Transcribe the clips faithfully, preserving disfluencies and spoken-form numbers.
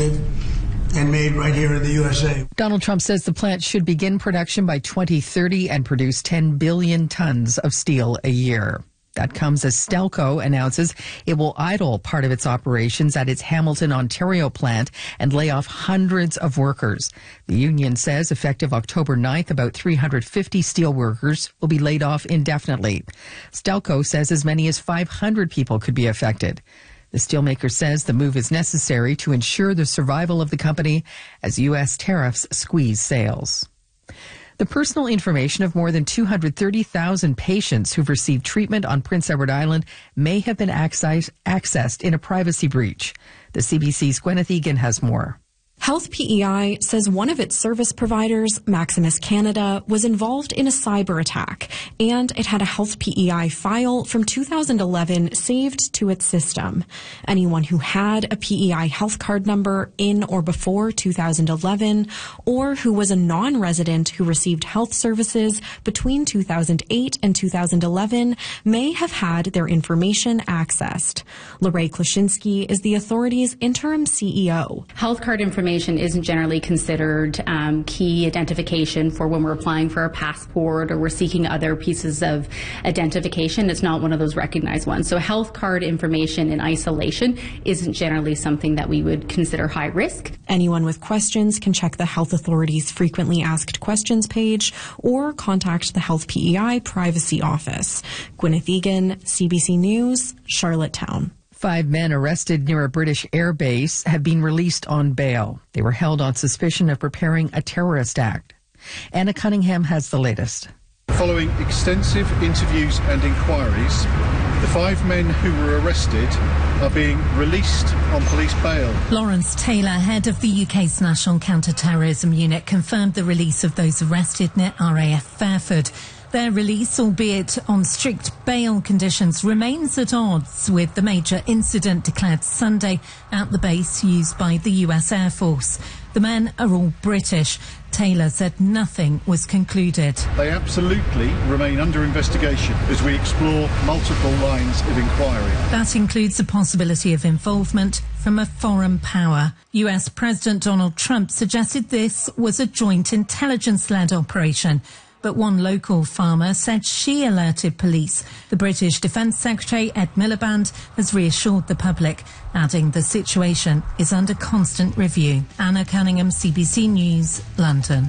invented and made right here in the U S A. Donald Trump says the plant should begin production by twenty thirty and produce ten billion tons of steel a year. That comes as Stelco announces it will idle part of its operations at its Hamilton, Ontario plant and lay off hundreds of workers. The union says effective October ninth, about three hundred fifty steel workers will be laid off indefinitely. Stelco says as many as five hundred people could be affected. The steelmaker says the move is necessary to ensure the survival of the company as U S tariffs squeeze sales. The personal information of more than two hundred thirty thousand patients who've received treatment on Prince Edward Island may have been access- accessed in a privacy breach. The C B C's Gwyneth Egan has more. Health P E I says one of its service providers, Maximus Canada, was involved in a cyber attack, and it had a Health P E I file from two thousand eleven saved to its system. Anyone who had a P E I health card number in or before two thousand eleven, or who was a non-resident who received health services between two thousand eight and two thousand eleven, may have had their information accessed. Lorraine Klashinsky is the authority's interim C E O. Health card information isn't generally considered um, key identification for when we're applying for a passport or we're seeking other pieces of identification. It's not one of those recognized ones. So health card information in isolation isn't generally something that we would consider high risk. Anyone with questions can check the Health Authority's Frequently Asked Questions page or contact the Health P E I Privacy Office. Gwyneth Egan, C B C News, Charlottetown. Five men arrested near a British air base have been released on bail. They were held on suspicion of preparing a terrorist act. Anna Cunningham has the latest. Following extensive interviews and inquiries, the five men who were arrested are being released on police bail. Lawrence Taylor, head of the U K's National Counter-Terrorism Unit, confirmed the release of those arrested near R A F Fairford. Their release, albeit on strict bail conditions, remains at odds with the major incident declared Sunday at the base used by the U S Air Force. The men are all British. Taylor said nothing was concluded. They absolutely remain under investigation as we explore multiple lines of inquiry. That includes the possibility of involvement from a foreign power. U S President Donald Trump suggested this was a joint intelligence-led operation. But one local farmer said she alerted police. The British Defence Secretary, Ed Miliband, has reassured the public, adding the situation is under constant review. Anna Cunningham, C B C News, London.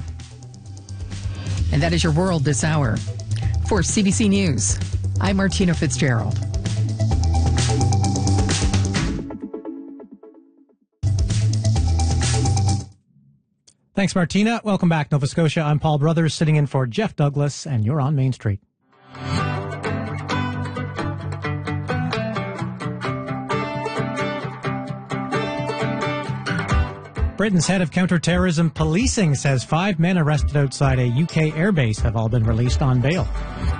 And that is your world this hour. For C B C News, I'm Martina Fitzgerald. Thanks, Martina. Welcome back, Nova Scotia. I'm Paul Brothers, sitting in for Jeff Douglas, and you're on Main Street. Britain's head of counter-terrorism policing says five men arrested outside a U K airbase have all been released on bail.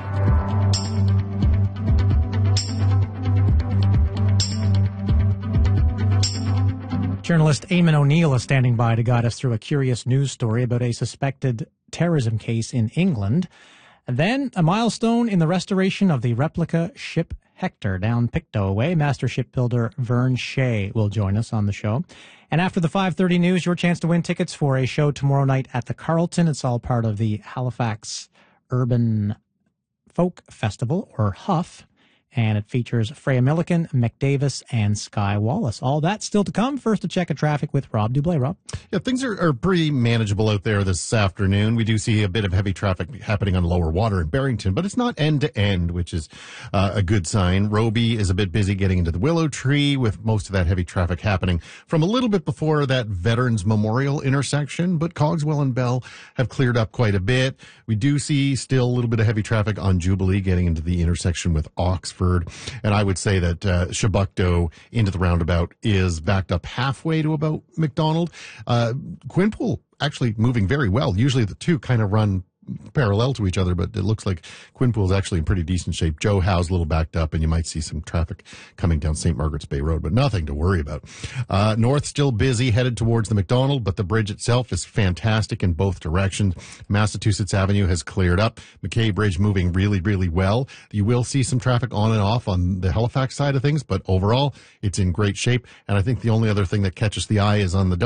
Journalist Eamon O'Neill is standing by to guide us through a curious news story about a suspected terrorism case in England. And then a milestone in the restoration of the replica ship Hector down Pictou way. Master shipbuilder Vern Shea will join us on the show. And after the five thirty news, your chance to win tickets for a show tomorrow night at the Carlton. It's all part of the Halifax Urban Folk Festival, or HUF. And it features Freya Milliken, McDavis, and Sky Wallace. All that still to come. First, a check of traffic with Rob Dublé. Rob? Yeah, things are, are pretty manageable out there this afternoon. We do see a bit of heavy traffic happening on lower water in Barrington, but it's not end-to-end, which is uh, a good sign. Roby is a bit busy getting into the Willow Tree with most of that heavy traffic happening from a little bit before that Veterans Memorial intersection, but Cogswell and Bell have cleared up quite a bit. We do see still a little bit of heavy traffic on Jubilee getting into the intersection with Oxford. And I would say that uh, Chebucto into the roundabout is backed up halfway to about McDonald. Uh, Quinpool actually moving very well. Usually the two kind of run parallel to each other, but it looks like Quinpool is actually in pretty decent shape. Joe Howe's a little backed up, and you might see some traffic coming down Saint Margaret's Bay Road, but nothing to worry about. Uh, north still busy, headed towards the McDonald, but the bridge itself is fantastic in both directions. Massachusetts Avenue has cleared up. McKay Bridge moving really, really well. You will see some traffic on and off on the Halifax side of things, but overall, it's in great shape. And I think the only other thing that catches the eye is on the